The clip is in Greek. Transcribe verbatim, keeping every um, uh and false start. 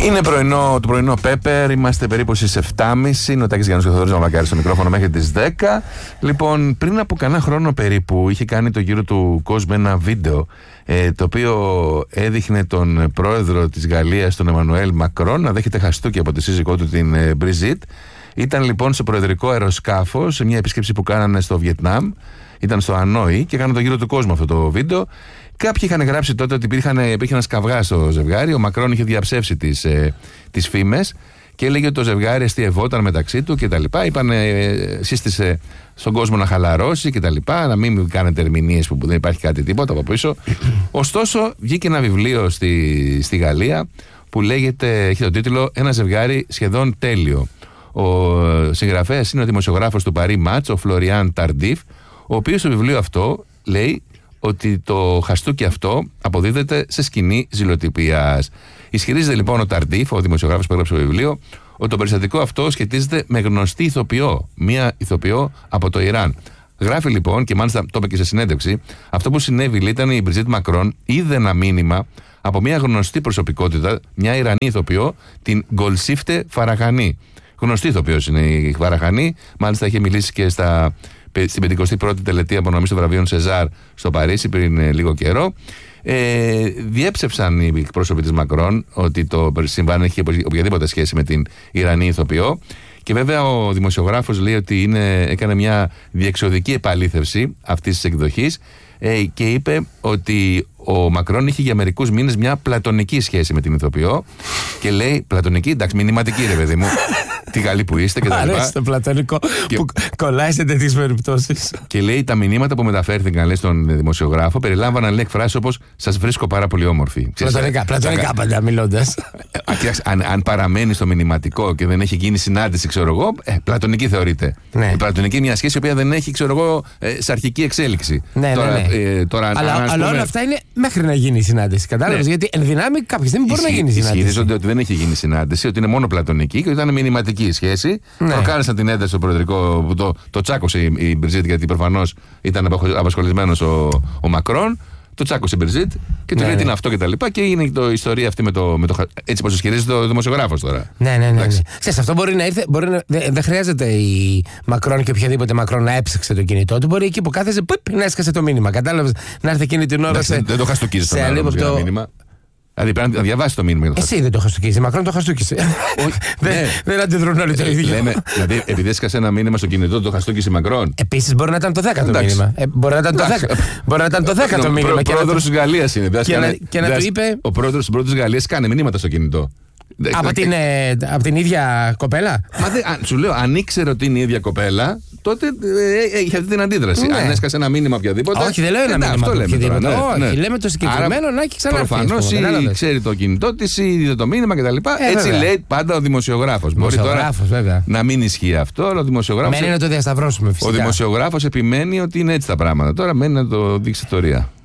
Είναι πρωινό, το πρωινό Πέπερ, είμαστε περίπου στις επτά και μισή. Νοτάκης Γιάννης και Θοδωρής Μαυρακάρης στο μικρόφωνο μέχρι τις δέκα. Λοιπόν, πριν από κανένα χρόνο περίπου είχε κάνει το γύρο του κόσμου ένα βίντεο ε, το οποίο έδειχνε τον πρόεδρο της Γαλλίας, τον Εμμανουέλ Μακρόν, να δέχεται χαστούκι από τη σύζυγό του, την ε, Μπριζίτ. Ήταν λοιπόν στο προεδρικό αεροσκάφο, σε μια επίσκεψη που κάνανε στο Βιετνάμ. Ήταν στο Ανόη και έκανε το γύρο του κόσμου αυτό το βίντεο. Κάποιοι είχαν γράψει τότε ότι υπήρχε ένα καυγά στο ζευγάρι. Ο Μακρόν είχε διαψεύσει τις, ε, τις φήμες και έλεγε ότι το ζευγάρι αστειευόταν μεταξύ του κτλ. Είπαν, ε, σύστησε στον κόσμο να χαλαρώσει κτλ. Να μην κάνετε ερμηνείες που δεν υπάρχει κάτι τίποτα από πίσω. Ωστόσο, βγήκε ένα βιβλίο στη, στη Γαλλία που λέγεται, έχει τον τίτλο «Ένα ζευγάρι σχεδόν τέλειο». Ο συγγραφέας είναι ο δημοσιογράφος του Paris Match, ο Φλωριάν Ταρντίφ, ο οποίος στο βιβλίο αυτό λέει ότι το χαστούκι αυτό αποδίδεται σε σκηνή ζηλοτυπίας. Ισχυρίζεται λοιπόν ο Ταρντίφ, ο δημοσιογράφος που έγραψε το βιβλίο, ότι το περιστατικό αυτό σχετίζεται με γνωστή ηθοποιό, μία ηθοποιό από το Ιράν. Γράφει λοιπόν, και μάλιστα το είπε και σε συνέντευξη, αυτό που συνέβη ήταν η Μπριζίτ Μακρόν είδε ένα μήνυμα από μια γνωστή προσωπικότητα, μια Ιρανή ηθοποιό, την Γκολσίφτε Φαραχανή. Γνωστή ηθοποιός είναι η Φαραχανή, μάλιστα είχε μιλήσει και στα. Στην πενηκοστή πρώτη τελετή απονομής των βραβείων Σεζάρ στο Παρίσι πριν ε, λίγο καιρό. Ε, διέψευσαν οι εκπρόσωποι της Μακρόν ότι το συμβάν έχει οποιαδήποτε σχέση με την Ιρανή ηθοποιό. Και βέβαια ο δημοσιογράφος λέει ότι είναι, έκανε μια διεξοδική επαλήθευση αυτής της εκδοχής ε, και είπε ότι ο Μακρόν είχε για μερικούς μήνες μια πλατωνική σχέση με την ηθοποιό. Και λέει, πλατωνική, εντάξει, μηνυματική ρε παιδί μου. Τι καλή που είστε και τα λοιπά. Αρέσει το πλατωνικό και που κολλάει σε τέτοιες περιπτώσεις. Και λέει τα μηνύματα που μεταφέρθηκαν, λέει, στον δημοσιογράφο περιλάμβαναν, λέει, εκφράσεις όπως «Σας βρίσκω πάρα πολύ όμορφη». Πλατωνικά, πλατωνικά πάντα μιλώντας. αν, αν παραμένει στο μηνυματικό και δεν έχει γίνει συνάντηση, ξέρω εγώ, ε, πλατωνική θεωρείται. Ναι. Η πλατωνική μια σχέση η οποία δεν έχει, ξέρω εγώ, ε, σε αρχική εξέλιξη. Ναι, τώρα, ναι, ναι. Ε, τώρα, αλλά αν, αλλά πούμε, όλα αυτά είναι μέχρι να γίνει η συνάντηση. Κατάλαβες, ναι. Γιατί εν δυνάμει κάποια στιγμή μπορεί να γίνει η συνάντηση. Ισχυρίζονται ότι δεν έχει γίνει συνάντηση, ότι είναι μόνο πλατωνική και ότι ήταν μηνυματική σχέση. Ναι. Προκάλεσαν την ένταση στο προεδρικό που το, το τσάκωσε η, η Μπριζίτ, γιατί προφανώς ήταν απασχολημένος ο, ο Μακρόν. Το τσάκωσε η Μπριζίτ και του ναι, λέει τι είναι αυτό και τα λοιπά. Και είναι η ιστορία αυτή με το. Με το έτσι πως ισχυρίζεται ο δημοσιογράφος τώρα. Ναι, ναι, ναι. ναι. Ξέρεις, αυτό μπορεί να ήρθε. Μπορεί να, δεν δε χρειάζεται η Μακρόν και οποιαδήποτε Μακρόν να έψαξε το κινητό του. Μπορεί εκεί που κάθεσε πίπ, να έσκασε το μήνυμα. Κατάλαβες, να έρθει εκείνη την ώρα. Εντάξει, σε, δεν το χαστοκίζει το το μήνυμα. Δηλαδή πρέπει να διαβάσει το μήνυμα. Εσύ δεν το χαστούκισε. Η Μακρόν το χαστούκισε. Δεν αντιδρούν όλοι το ίδιο. Δηλαδή, επειδή έσκασε ένα μήνυμα στο κινητό, το χαστούκισε η Μακρόν. Επίσης μπορεί να ήταν το δέκατο μήνυμα. Μπορεί να ήταν το δέκατο μήνυμα. Ο πρόεδρος της Γαλλίας είναι. Και να του είπε. Ο πρόεδρος της Γαλλίας κάνει μηνύματα στο κινητό. Από την, ε, από την ίδια κοπέλα. Μα δε, α, σου λέω, αν ήξερε ότι είναι η ίδια κοπέλα, τότε ε, ε, είχε αυτή την αντίδραση. Ναι. Αν έσκασε ένα μήνυμα οποιαδήποτε. Όχι, δεν λέω ένα μήνυμα αυτό οποιαδήποτε. Ναι, όχι, ναι. Λέμε το συγκεκριμένο. Άρα, να έχει ξανάρθει. Προφανώς ή ξέρει το κινητό της ή είδε το μήνυμα κτλ. Ε, Έτσι βέβαια. Λέει πάντα ο δημοσιογράφος. Μπορεί τώρα βέβαια. Να μην ισχύει αυτό, αλλά ο δημοσιογράφος. Μένει να το διασταυρώσουμε φυσικά. Ο δημοσιογράφος επιμένει ότι είναι έτσι τα πράγματα. Τώρα μένει να το δείξει ιστορία.